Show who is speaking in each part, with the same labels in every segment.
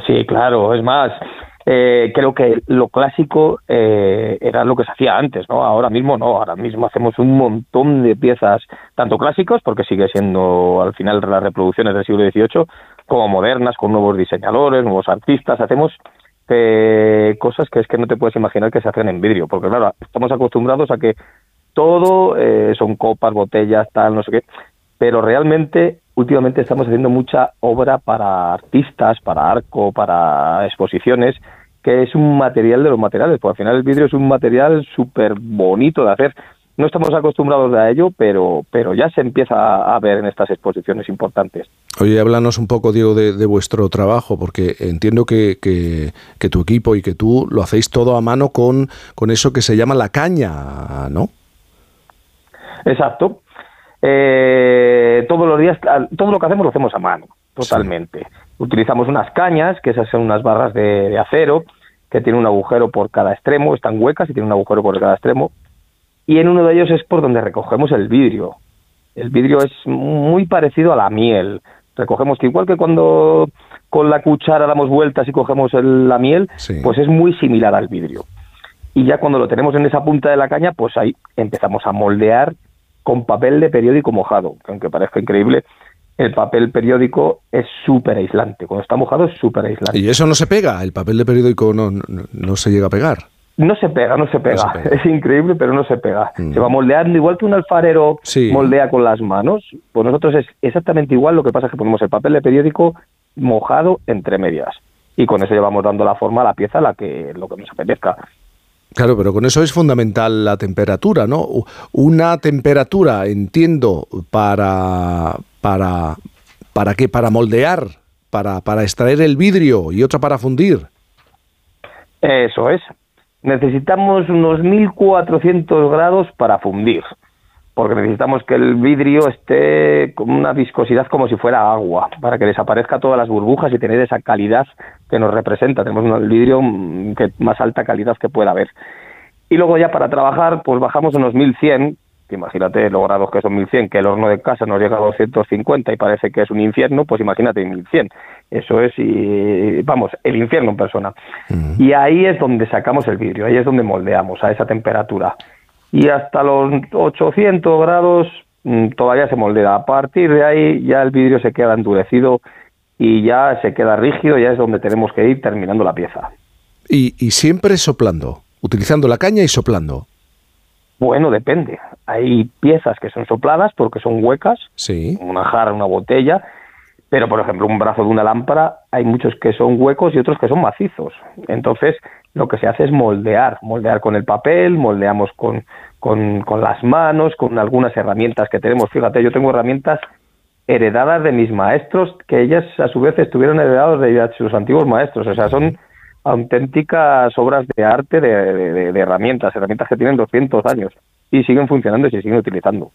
Speaker 1: Sí, claro, es más, creo que lo clásico era lo que se hacía antes, ¿no? Ahora mismo no, ahora mismo hacemos un montón de piezas, tanto clásicos, porque sigue siendo al final las reproducciones del siglo XVIII, como modernas, con nuevos diseñadores, nuevos artistas, hacemos cosas que es que no te puedes imaginar que se hacen en vidrio, porque claro, estamos acostumbrados a que todo son copas, botellas, tal, no sé qué, pero realmente últimamente estamos haciendo mucha obra para artistas, para arco, para exposiciones, que es un material de los materiales, porque al final el vidrio es un material súper bonito de hacer. No estamos acostumbrados a ello, pero ya se empieza a ver en estas exposiciones importantes.
Speaker 2: Oye, háblanos un poco, Diego, de vuestro trabajo, porque entiendo que tu equipo y que tú lo hacéis todo a mano con eso que se llama la caña, ¿no?
Speaker 1: Exacto. Todos los días, todo lo que hacemos lo hacemos a mano, totalmente. Sí. Utilizamos unas cañas, que esas son unas barras de acero, que tienen un agujero por cada extremo, están huecas y tienen un agujero por cada extremo, y en uno de ellos es por donde recogemos el vidrio. El vidrio es muy parecido a la miel. Recogemos, igual que cuando con la cuchara damos vueltas y cogemos la miel, sí, pues es muy similar al vidrio. Y ya cuando lo tenemos en esa punta de la caña, pues ahí empezamos a moldear con papel de periódico mojado, que aunque parezca increíble, el papel periódico es súper aislante. Cuando está mojado es súper aislante.
Speaker 2: ¿Y eso no se pega? ¿El papel de periódico no se llega a pegar?
Speaker 1: No se pega. Es increíble, pero no se pega. Se va moldeando, igual que un alfarero moldea con las manos. Pues nosotros es exactamente igual, lo que pasa es que ponemos el papel de periódico mojado entre medias. Y con eso llevamos dando la forma a la pieza, lo que nos apetezca.
Speaker 2: Claro, pero con eso es fundamental la temperatura, ¿no? Una temperatura, entiendo, ¿para qué? Para moldear, para extraer el vidrio, y otra para fundir.
Speaker 1: Eso es. Necesitamos unos 1400 grados para fundir, porque necesitamos que el vidrio esté con una viscosidad como si fuera agua, para que desaparezca todas las burbujas y tener esa calidad que nos representa. Tenemos un vidrio más alta calidad que pueda haber. Y luego ya para trabajar, pues bajamos unos 1100, que imagínate los grados que son 1100, que el horno de casa nos llega a 250 y parece que es un infierno, pues imagínate 1100. Eso es, el infierno en persona. Y ahí es donde sacamos el vidrio, ahí es donde moldeamos a esa temperatura. Y hasta los 800 grados todavía se moldea. A partir de ahí ya el vidrio se queda endurecido y ya se queda rígido, ya es donde tenemos que ir terminando la pieza.
Speaker 2: Y siempre soplando, utilizando la caña y soplando.
Speaker 1: Bueno, depende. Hay piezas que son sopladas porque son huecas,
Speaker 2: sí,
Speaker 1: una jarra, una botella, pero por ejemplo un brazo de una lámpara hay muchos que son huecos y otros que son macizos. Entonces lo que se hace es moldear con el papel, moldeamos con las manos, con algunas herramientas que tenemos. Fíjate, yo tengo herramientas heredadas de mis maestros, que ellas a su vez estuvieron heredados de sus antiguos maestros. O sea, son auténticas obras de arte de herramientas que tienen 200 años y siguen funcionando y se siguen utilizando.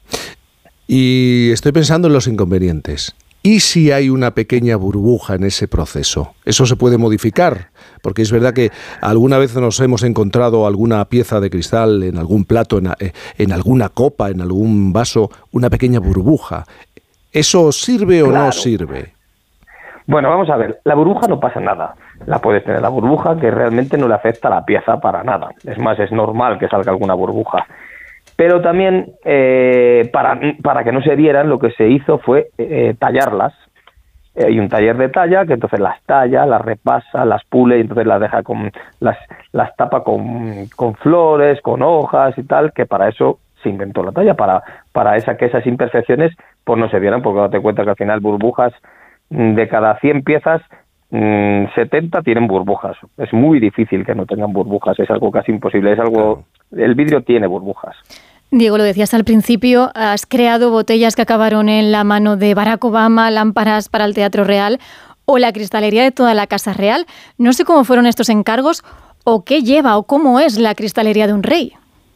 Speaker 2: Y estoy pensando en los inconvenientes. ¿Y si hay una pequeña burbuja en ese proceso? ¿Eso se puede modificar? Porque es verdad que alguna vez nos hemos encontrado alguna pieza de cristal en algún plato, en alguna copa, en algún vaso, una pequeña burbuja. ¿Eso sirve o no sirve?
Speaker 1: Bueno, vamos a ver, la burbuja no pasa nada. La puedes tener la burbuja, que realmente no le afecta a la pieza para nada. Es más, es normal que salga alguna burbuja. Pero también, para que no se vieran, lo que se hizo fue tallarlas. Hay un taller de talla que entonces las talla, las repasa, las pule y entonces las deja las tapa con flores, con hojas y tal, que para eso se inventó la talla, para que esas imperfecciones pues no se vieran, porque date cuenta que al final burbujas, de cada 100 piezas, 70 tienen burbujas. Es muy difícil que no tengan burbujas, es algo casi imposible, el vidrio tiene burbujas.
Speaker 3: Diego, lo decías al principio, has creado botellas que acabaron en la mano de Barack Obama, lámparas para el Teatro Real o la cristalería de toda la Casa Real. No sé cómo fueron estos encargos o qué lleva o cómo es la cristalería de un rey.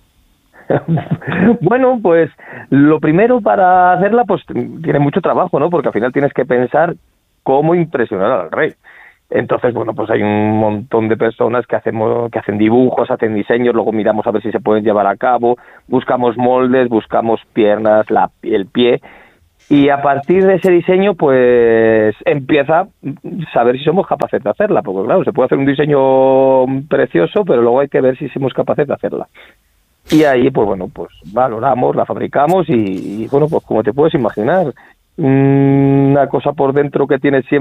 Speaker 1: Bueno, pues lo primero para hacerla pues tiene mucho trabajo, ¿no? Porque al final tienes que pensar cómo impresionar al rey. Entonces, bueno, pues hay un montón de personas que hacen dibujos, hacen diseños, luego miramos a ver si se pueden llevar a cabo, buscamos moldes, buscamos piernas, el pie, Y a partir de ese diseño, pues empieza a saber si somos capaces de hacerla, porque claro, se puede hacer un diseño precioso, pero luego hay que ver si somos capaces de hacerla. Y ahí, pues bueno, pues valoramos, la fabricamos y bueno, pues como te puedes imaginar, una cosa por dentro que tiene siempre